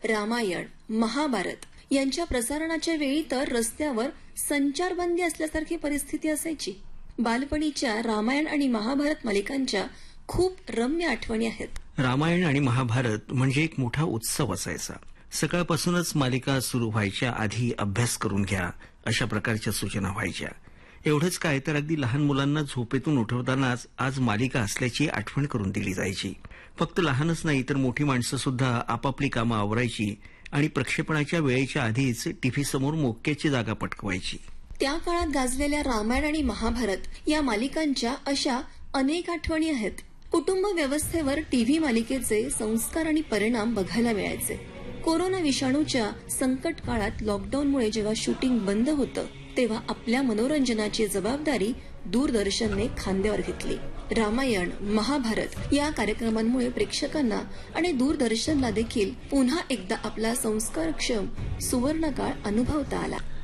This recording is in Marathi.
रामायण, महाभारत यांच्या प्रसारणाच्या वेळी तर रस्त्यावर संचारबंदी असल्यासारखी परिस्थिती असायची. बालपणीच्या रामायण आणि महाभारत मालिकांच्या खूप रम्य आठवणी आहेत. रामायण आणि महाभारत म्हणजे एक मोठा उत्सव असायचा. सकाळपासूनच मालिका सुरू व्हायच्या आधी अभ्यास करून घ्या अशा प्रकारच्या सूचना व्हायच्या. एवढंच काय तर अगदी लहान मुलांना झोपेतून उठवतानाच आज मालिका असल्याची आठवण करून दिली जायची. फक्त लहानच नाही तर मोठी माणसं सुद्धा आपापली कामं आवरायची आणि प्रक्षेपणाच्या वेळेच्या आधीच टीव्ही समोर मोक्याची जागा पटकवायची. त्या काळात गाजलेल्या रामायण आणि महाभारत या मालिकांच्या अशा अनेक आठवणी आहेत. कुटुंब व्यवस्थेवर टीव्ही मालिकेचे संस्कार आणि परिणाम बघायला मिळायचे. कोरोना विषाणूच्या संकट काळात लॉकडाऊनमुळे जेव्हा शूटिंग बंद होतं तेव्हा आपल्या मनोरंजनाची जबाबदारी दूरदर्शनने खांद्यावर घेतली. रामायण, महाभारत या कार्यक्रमांमुळे प्रेक्षकांना आणि दूरदर्शनला देखील पुन्हा एकदा आपला संस्कारक्षम सुवर्णकाळ अनुभवता आला.